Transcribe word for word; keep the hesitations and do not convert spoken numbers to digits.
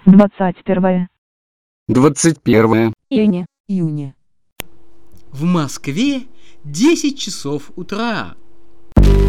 двадцать первое двадцать первое июня. июня. В Москве десять часов утра.